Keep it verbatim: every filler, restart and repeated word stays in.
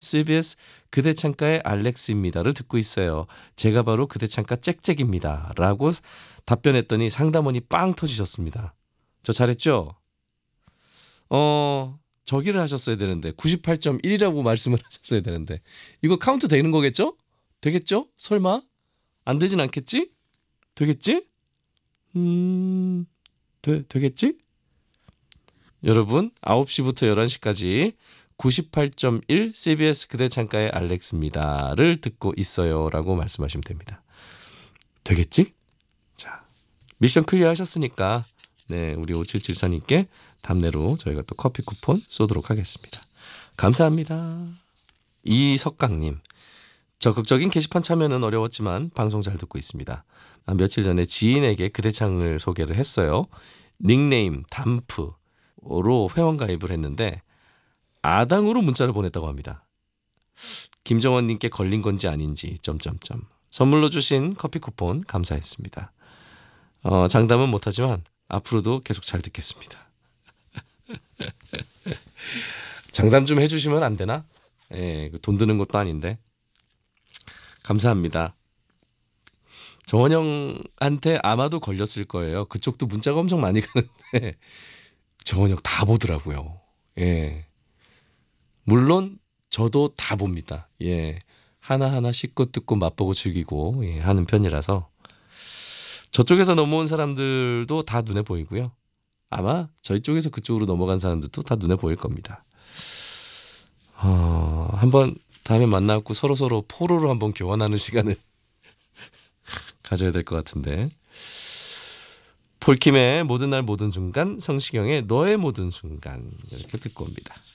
씨비에스 그대 창가의 알렉스입니다를 듣고 있어요. 제가 바로 그대 창가 짹짹입니다. 라고 답변했더니 상담원이 빵 터지셨습니다. 저 잘했죠? 어, 저기를 하셨어야 되는데 구십팔 점 일이라고 말씀을 하셨어야 되는데 이거 카운트 되는 거겠죠? 되겠죠? 설마? 안 되진 않겠지? 되겠지? 음... 되, 되겠지? 여러분 아홉 시부터 열한 시까지 구십팔 점 일 씨비에스 그대 창가의 알렉스입니다를 듣고 있어요 라고 말씀하시면 됩니다. 되겠지? 자, 미션 클리어 하셨으니까 네, 우리 오칠칠사님께 답례로 저희가 또 커피 쿠폰 쏘도록 하겠습니다. 감사합니다. 이석강님, 적극적인 게시판 참여는 어려웠지만 방송 잘 듣고 있습니다. 아, 며칠 전에 지인에게 그대창을 소개를 했어요. 닉네임 담프로 회원가입을 했는데 아당으로 문자를 보냈다고 합니다. 김정원님께 걸린 건지 아닌지 점점점 선물로 주신 커피 쿠폰 감사했습니다. 어, 장담은 못하지만 앞으로도 계속 잘 듣겠습니다. 장담 좀 해주시면 안 되나? 예, 돈 드는 것도 아닌데. 감사합니다. 정원영한테 아마도 걸렸을 거예요. 그쪽도 문자가 엄청 많이 가는데 정원영 다 보더라고요. 예, 물론 저도 다 봅니다. 예, 하나하나 씻고 뜯고 맛보고 즐기고 예, 하는 편이라서 저쪽에서 넘어온 사람들도 다 눈에 보이고요. 아마 저희 쪽에서 그쪽으로 넘어간 사람들도 다 눈에 보일 겁니다. 어, 한번 다음에 만나고 서로서로 포로로 한번 교환하는 시간을 가져야 될 것 같은데. 폴킴의 모든 날 모든 순간, 성시경의 너의 모든 순간 이렇게 듣고 옵니다.